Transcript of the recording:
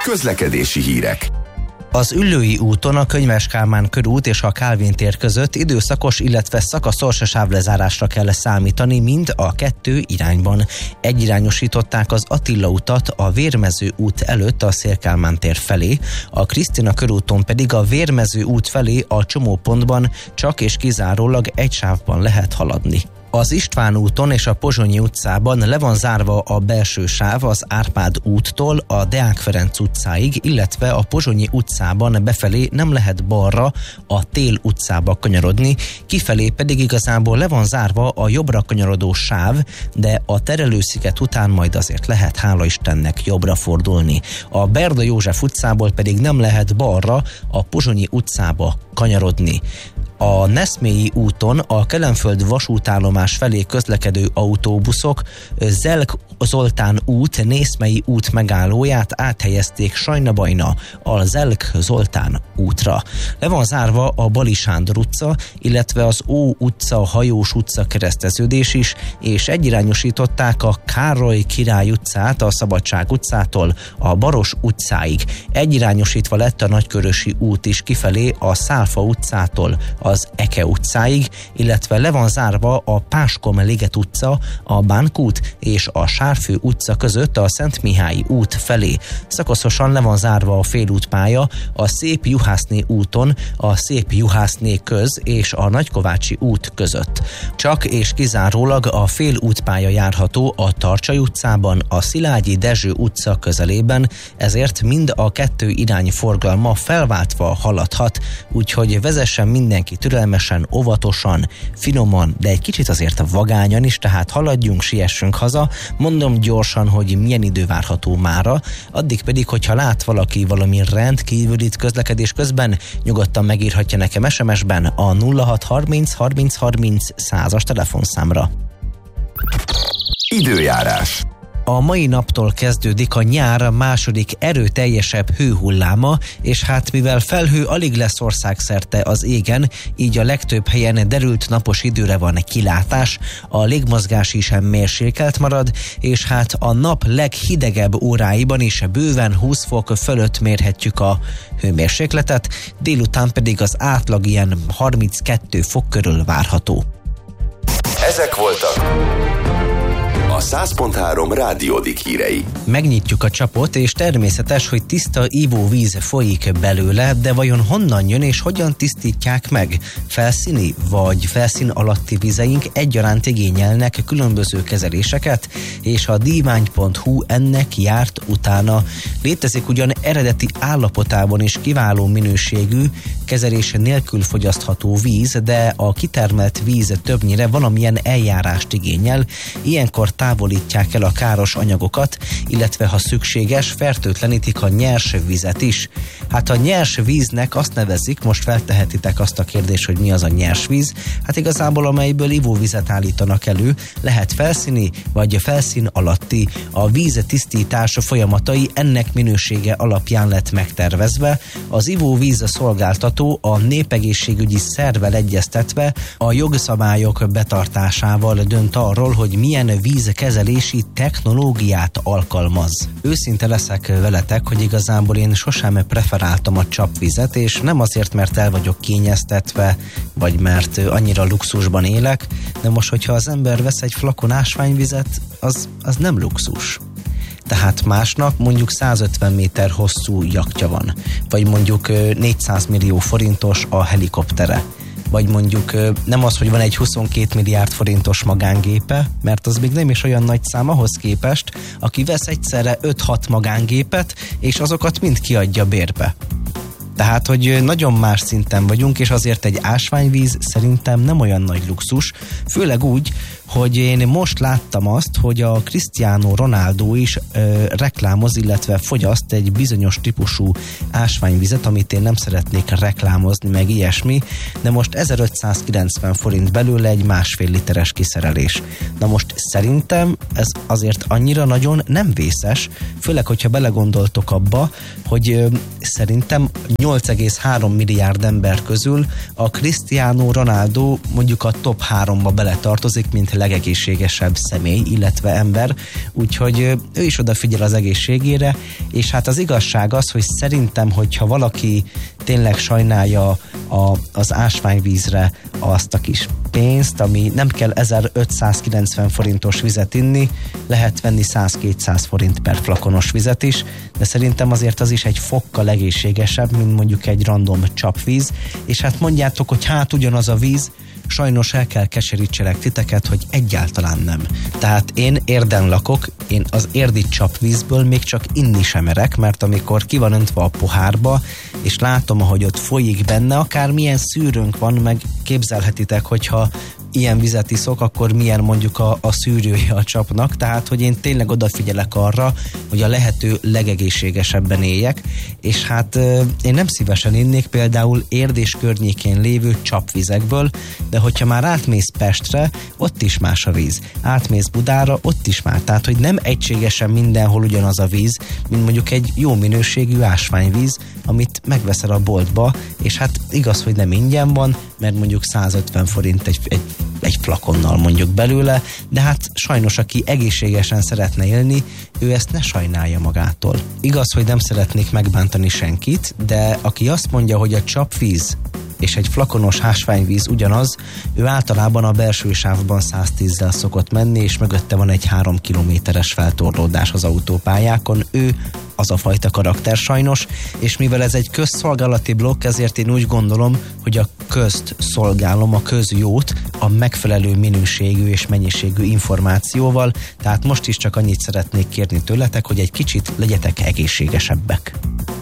Közlekedési hírek. Az Üllői úton a Könyves Kálmán körút és a Kálvin tér között időszakos, illetve szakaszos sávlezárásra kell számítani mind a kettő irányban. Egyirányosították az Attila utat a Vérmező út előtt a Széll-Kálmán tér felé, a Krisztina körúton pedig a Vérmező út felé a csomópontban csak és kizárólag egy sávban lehet haladni. Az István úton és a Pozsonyi utcában le van zárva a belső sáv az Árpád úttól a Deák Ferenc utcáig, illetve a Pozsonyi utcában befelé nem lehet balra a Tél utcába kanyarodni, kifelé pedig igazából le van zárva a jobbra kanyarodó sáv, de a Terelősziget után majd azért lehet, hála Istennek, jobbra fordulni. A Berda József utcából pedig nem lehet balra a Pozsonyi utcába kanyarodni. A Neszmélyi úton a Kelenföld vasútállomás felé közlekedő autóbuszok Zelk Zoltán út, Nészmei út megállóját áthelyezték Sajna-Bajna a Zelk Zoltán útra. Le van zárva a Bali Sándor utca, illetve az Ó utca, Hajós utca kereszteződés is, és egyirányosították a Károly Király utcát a Szabadság utcától a Baros utcáig. Egyirányosítva lett a Nagykörösi út is kifelé a Szálfa utcától az Eke utcáig, illetve le van zárva a Páskom-Liget utca, a Bánkút és a Sárfő utca között a Szent Mihályi út felé. Szakaszosan le van zárva a félútpálya a Szép Juhászné úton, a Szép Juhászné köz és a Nagykovácsi út között. Csak és kizárólag a félútpálya járható a Tarcsay utcában, a Szilágyi Dezső utca közelében, ezért mind a kettő irány forgalma felváltva haladhat, úgyhogy vezessen mindenki türelmesen, óvatosan, finoman, de egy kicsit azért vagányan is, tehát haladjunk, siessünk haza. Mondom gyorsan, hogy milyen idő várható mára, addig pedig, hogyha lát valaki valami rendkívülit közlekedés közben, nyugodtan megírhatja nekem SMS-ben a 0630 30 30 100-as telefonszámra. Időjárás. A mai naptól kezdődik a nyár második erőteljesebb hőhulláma, és hát mivel felhő alig lesz országszerte az égen, így a legtöbb helyen derült napos időre van kilátás, a légmozgás is mérsékelt marad, és hát a nap leghidegebb óráiban is bőven 20 fok fölött mérhetjük a hőmérsékletet, délután pedig az átlag ilyen 32 fok körül várható. Ezek voltak a 100.3 Rádiódik hírei. Megnyitjuk a csapot, és természetes, hogy tiszta ivóvíz folyik belőle, de vajon honnan jön és hogyan tisztítják meg? Felszíni vagy felszín alatti vizeink egyaránt igényelnek különböző kezeléseket, és a divány.hu ennek járt utána. Létezik ugyan eredeti állapotában is kiváló minőségű, kezelés nélkül fogyasztható víz, de a kitermelt víz többnyire valamilyen eljárást igényel, ilyenkor távolítják el a káros anyagokat, illetve ha szükséges, fertőtlenítik a nyers vizet is. Hát a nyers víznek azt nevezik, most feltehetitek azt a kérdést, hogy mi az a nyers víz, hát igazából amelyből ivóvizet állítanak elő, lehet felszíni vagy felszín alatti. A víz tisztítás folyamatai ennek minősége alapján lett megtervezve, az ivóvíz szolgáltató a népegészségügyi szervvel egyeztetve a jogszabályok betartásával dönt arról, hogy milyen vízkezelési technológiát alkalmaz. Őszinte leszek veletek, hogy igazából én sosem preferáltam a csapvizet, és nem azért, mert el vagyok kényeztetve, vagy mert annyira luxusban élek, de most, hogyha az ember vesz egy flakon ásványvizet, az nem luxus. Tehát másnak mondjuk 150 méter hosszú jachtja van, vagy mondjuk 400 millió forintos a helikoptere, vagy mondjuk nem az, hogy van egy 22 milliárd forintos magángépe, mert az még nem is olyan nagy szám ahhoz képest, aki vesz egyszerre 5-6 magángépet, és azokat mind kiadja bérbe. Tehát, hogy nagyon más szinten vagyunk, és azért egy ásványvíz szerintem nem olyan nagy luxus, főleg úgy, hogy én most láttam azt, hogy a Cristiano Ronaldo is reklámoz, illetve fogyaszt egy bizonyos típusú ásványvizet, amit én nem szeretnék reklámozni, meg ilyesmi, de most 1590 forint belőle egy 1,5 literes kiszerelés. Na most szerintem ez azért annyira nagyon nem vészes, főleg, hogyha belegondoltok abba, hogy szerintem 8,3 milliárd ember közül a Cristiano Ronaldo mondjuk a top 3-ba beletartozik, mint legegészségesebb személy, illetve ember, úgyhogy ő is odafigyel az egészségére, és hát az igazság az, hogy szerintem, hogyha valaki tényleg sajnálja az ásványvízre azt a kis pénzt, ami nem kell 1590 forintos vizet inni, lehet venni 100-200 forint per flakonos vizet is, de szerintem azért az is egy fokkal egészségesebb, mint mondjuk egy random csapvíz, és hát mondjátok, hogy hát ugyanaz a víz, sajnos el kell keserítselek titeket, hogy egyáltalán nem. Tehát én Érden lakok, én az érdi csapvízből még csak inni sem merek, mert amikor ki van öntve a pohárba, és látom, ahogy ott folyik benne, akár milyen szűrőnk van, meg képzelhetitek, hogyha ilyen vizet iszok, akkor milyen mondjuk a szűrője a csapnak, tehát hogy én tényleg odafigyelek arra, hogy a lehető legegészségesebben éljek, és hát én nem szívesen innék például Érd és környékén lévő csapvizekből, de hogyha már átmész Pestre, ott is más a víz. Átmész Budára, ott is már. Tehát, hogy nem egységesen mindenhol ugyanaz a víz, mint mondjuk egy jó minőségű ásványvíz, amit megveszel a boltba, és hát igaz, hogy nem ingyen van, mert mondjuk 150 forint egy flakonnal mondjuk belőle, de hát sajnos aki egészségesen szeretne élni, ő ezt ne sajnálja magától. Igaz, hogy nem szeretnék megbántani senkit, de aki azt mondja, hogy a csapvíz és egy flakonos ásványvíz ugyanaz, ő általában a belső sávban 110-zel szokott menni, és mögötte van egy 3 kilométeres feltorlódás az autópályákon. Ő az a fajta karakter sajnos, és mivel ez egy közszolgálati blokk, ezért én úgy gondolom, hogy a közt szolgálom, a közjót a megfelelő minőségű és mennyiségű információval, tehát most is csak annyit szeretnék kérni tőletek, hogy egy kicsit legyetek egészségesebbek.